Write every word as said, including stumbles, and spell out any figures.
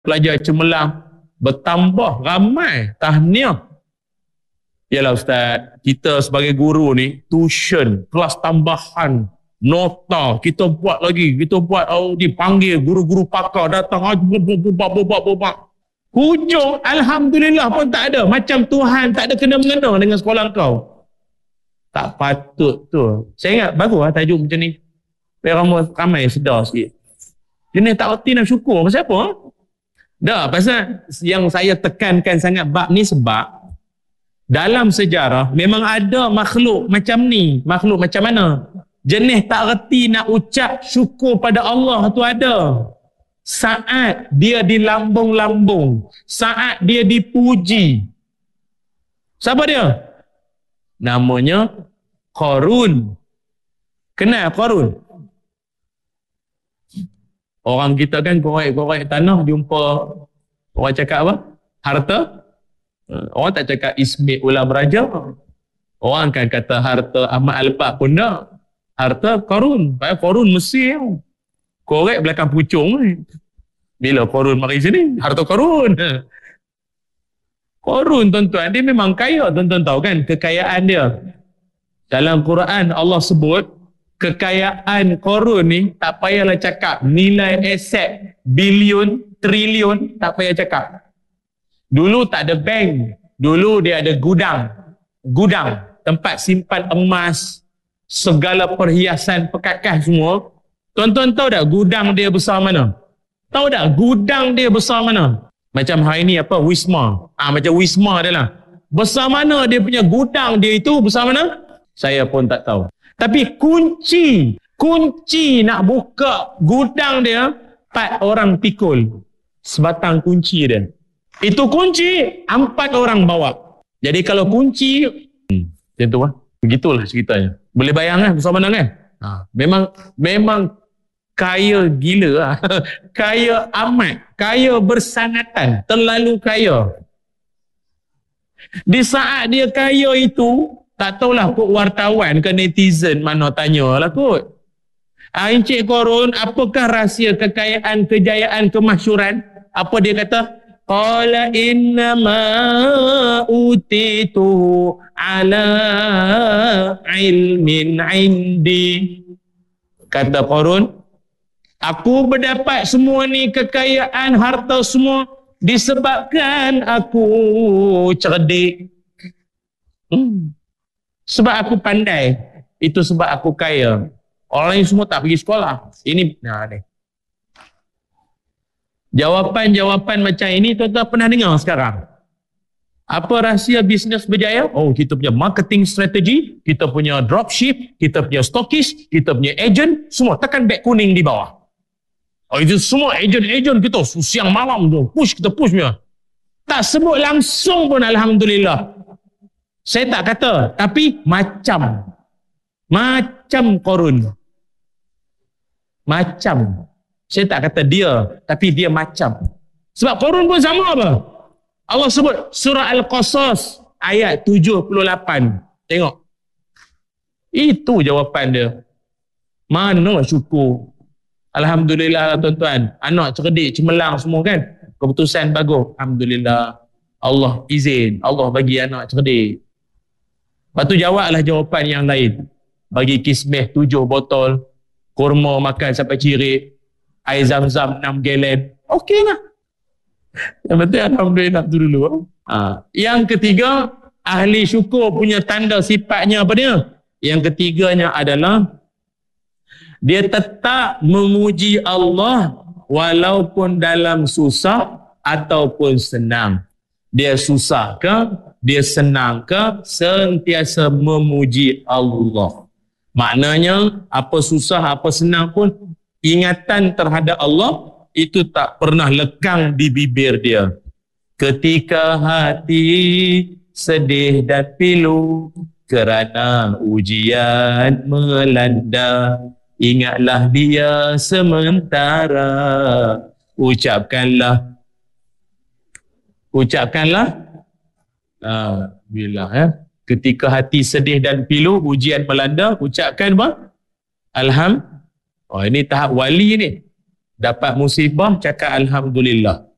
pelajar cemerlang bertambah ramai. Tahniah. Yalah Ustaz, kita sebagai guru ni, tuition, kelas tambahan, nota, kita buat lagi, kita buat, oh, dipanggil guru-guru pakar datang, bobak-bobak-bobak. Hujung, Alhamdulillah pun tak ada. Macam Tuhan tak ada kena-mengena dengan sekolah kau. Tak patut tu. Saya ingat bagus lah tajuk macam ni. Ramai, ramai sedar sikit. Jenis tak reti nak syukur. Pasal apa? Dah, pasal yang saya tekankan sangat bab ni sebab dalam sejarah memang ada makhluk macam ni. Makhluk macam mana? Jenis tak reti nak ucap syukur pada Allah tu ada. Saat dia dilambung-lambung, saat dia dipuji. Siapa dia? Namanya Qarun. Kenal Qarun? Orang kita kan korek-korek tanah jumpa orang cakap apa? Harta. Orang tak cakap Ismi Ulam Raja. Orang kan kata harta Ahmad Al-Bab pun tak. Harta Qarun. Qarun Mesir. Korek belakang pucung. Bila Qarun mari sini? Harta Qarun. Qarun tuan-tuan, dia memang kaya. Tuan-tuan tahu kan kekayaan dia. Dalam Quran Allah sebut kekayaan Qarun ni tak payahlah cakap nilai aset bilion, triliun, tak payah cakap. Dulu tak ada bank. Dulu dia ada gudang. Gudang. Tempat simpan emas. Segala perhiasan pekakas semua. Tuan-tuan tahu tak gudang dia besar mana? Tahu tak gudang dia besar mana? Macam hari ni apa? Wisma. Ah, macam Wisma dia lah. Besar mana dia punya gudang dia itu? Besar mana? Saya pun tak tahu. Tapi kunci. Kunci nak buka gudang dia. Empat orang pikul. Sebatang kunci dia. Itu kunci, empat orang bawa. Jadi kalau kunci, hmm, macam tu lah. Begitulah ceritanya. Boleh bayang kan, besar mana kan? Ha, memang, memang kaya gila lah. Kaya amat. Kaya bersanatan. Terlalu kaya. Di saat dia kaya itu, tak tahulah kot wartawan ke netizen mana tanya lah kot. Ha, Encik Qarun, apakah rahsia kekayaan, kejayaan, kemasyhuran? Apa dia kata? Qala innama utitu ala ilmin indi. Kata Qarun, aku berdapat semua ni kekayaan, harta semua disebabkan aku cerdik. Hmm. Sebab aku pandai. Itu sebab aku kaya. Orang lain semua tak pergi sekolah. Ini nah ni. Jawapan-jawapan macam ini tuan-tuan pernah dengar sekarang? Apa rahsia bisnes berjaya? Oh, kita punya marketing strategi, kita punya dropship, kita punya stockist, kita punya agent, semua tekan beg kuning di bawah. Oh, itu semua agent-agent kita siang malam tu, push kita push punya. Tak sebut langsung pun alhamdulillah. Saya tak kata, tapi macam macam Qarun. Macam. Saya tak kata dia, tapi dia macam. Sebab Qarun pun sama apa? Allah sebut surah Al-Qasas ayat tujuh puluh lapan. Tengok. Itu jawapan dia. Mana syukur. Alhamdulillah tuan-tuan. Anak cerdik, cemerlang semua kan. Keputusan bagus. Alhamdulillah. Allah izin. Allah bagi anak cerdik. Lepas tu jawablah jawapan yang lain. Bagi kismeh tujuh botol. Kurma makan sampai cirit. Air zam-zam enam galen. Okey lah. Yang penting alhamdulillah tu dulu. Ha. Yang ketiga, ahli syukur punya tanda sifatnya apa dia? Yang ketiganya adalah dia tetap memuji Allah walaupun dalam susah ataupun senang. Dia susah ke, dia senang ke, sentiasa memuji Allah. Maknanya apa susah, apa senang pun ingatan terhadap Allah itu tak pernah lekang di bibir dia. Ketika hati sedih dan pilu kerana ujian melanda, ingatlah dia sementara. Ucapkanlah Ucapkanlah uh, bila ya ketika hati sedih dan pilu, ujian melanda, ucapkan apa? Alhamdulillah. Oh, ini tahap wali ni. Dapat musibah, cakap alhamdulillah.